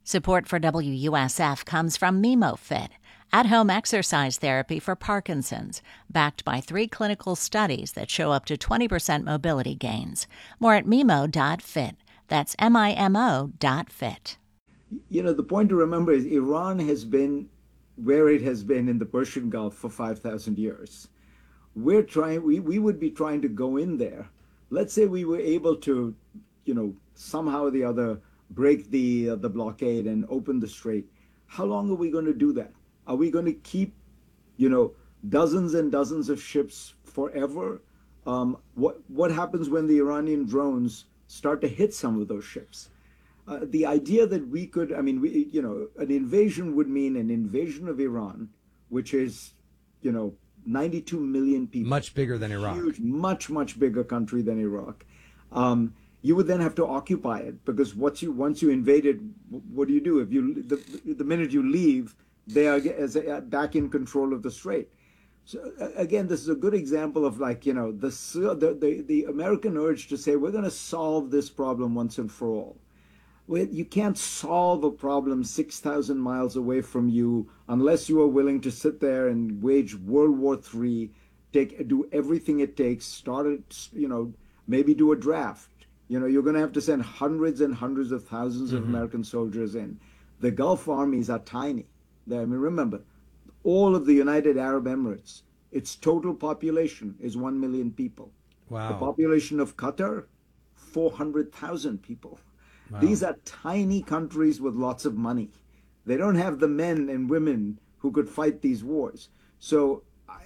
Support for WUSF comes from MemoFit, at-home exercise therapy for Parkinson's, backed by 3 clinical studies that show up to 20% mobility gains. More at memo.fit. That's MIMO.fit. You know, the point to remember is Iran has been where it has been in the Persian Gulf for 5,000 years. We would be trying to go in there. Let's say we were able to, somehow or the other break the blockade and open the strait. How long are we going to do that? Are we going to keep, dozens and dozens of ships forever? What happens when the Iranian drones start to hit some of those ships? The idea that we could, an invasion would mean an invasion of Iran, which is, 92 million people. Much bigger than Iraq. Huge, much bigger country than Iraq. You would then have to occupy it, because once you invade it, what do you do? If the minute you leave, they are back in control of the strait. So again, this is a good example of the American urge to say we're going to solve this problem once and for all. You can't solve a problem 6,000 miles away from you unless you are willing to sit there and wage World War III, do everything it takes, maybe do a draft. You're going to have to send hundreds and hundreds of thousands of American soldiers in. The Gulf armies are tiny. Remember, all of the United Arab Emirates, its total population is 1 million people. Wow. The population of Qatar, 400,000 people. Wow. These are tiny countries with lots of money. They don't have the men and women who could fight these wars. So,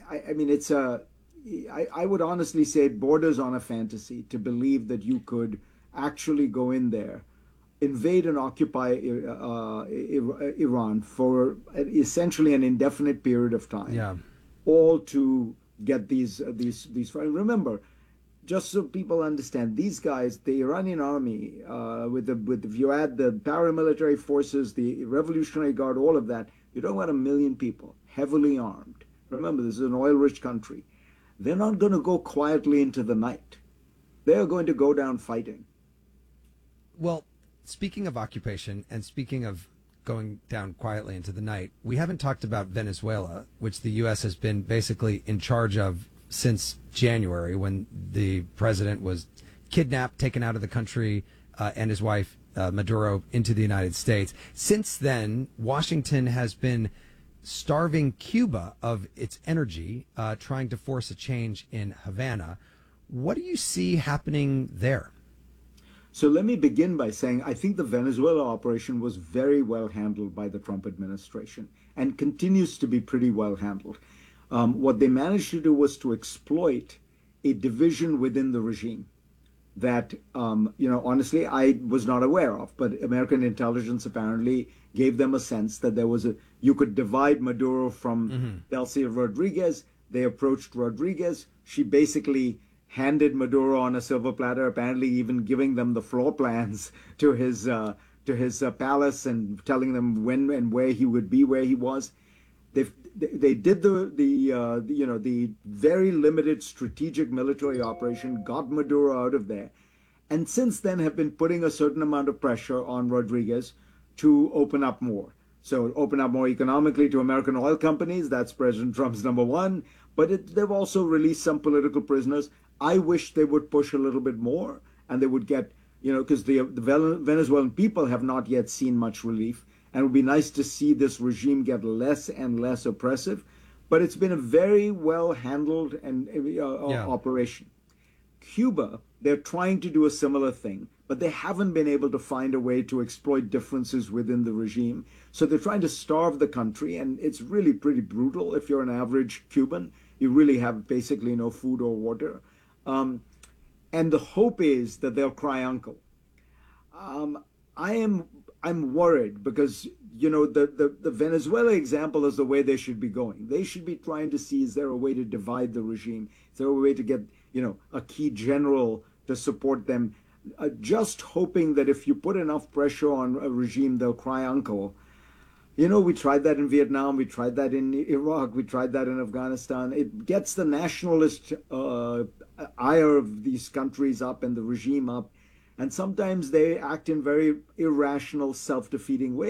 I would honestly say it borders on a fantasy to believe that you could actually go in there, invade and occupy Iran for essentially an indefinite period of time. Yeah. All to get these. Remember, just so people understand, these guys, the Iranian army, if you add the paramilitary forces, the Revolutionary Guard, all of that, you're talking about 1 million people, heavily armed. Remember, this is an oil-rich country. They're not going to go quietly into the night. They're going to go down fighting. Well, speaking of occupation and speaking of going down quietly into the night, we haven't talked about Venezuela, which the U.S. has been basically in charge of since January, when the president was kidnapped, taken out of the country, and his wife, Maduro, into the United States. Since then, Washington has been starving Cuba of its energy, trying to force a change in Havana. What do you see happening there? So let me begin by saying I think the Venezuela operation was very well handled by the Trump administration and continues to be pretty well handled. What they managed to do was to exploit a division within the regime that, honestly, I was not aware of. But American intelligence apparently gave them a sense that you could divide Maduro from Delcy Rodriguez. They approached Rodriguez. She basically handed Maduro on a silver platter, apparently even giving them the floor plans to his palace and telling them when and where he would be, where he was. They did the very limited strategic military operation, got Maduro out of there, and since then have been putting a certain amount of pressure on Rodriguez to open up more. So open up more economically to American oil companies. That's President Trump's number one. But they've also released some political prisoners. I wish they would push a little bit more, and they would get, because the Venezuelan people have not yet seen much relief. And it would be nice to see this regime get less and less oppressive. But it's been a very well handled operation. Cuba, they're trying to do a similar thing, but they haven't been able to find a way to exploit differences within the regime. So they're trying to starve the country, and it's really pretty brutal. If you're an average Cuban, you really have basically no food or water. And the hope is that they'll cry uncle. I'm worried because, the Venezuela example is the way they should be going. They should be trying to see, is there a way to divide the regime? Is there a way to get, a key general to support them? Just hoping that if you put enough pressure on a regime, they'll cry uncle. We tried that in Vietnam. We tried that in Iraq. We tried that in Afghanistan. It gets the nationalist ire of these countries up and the regime up. And sometimes they act in very irrational, self-defeating ways.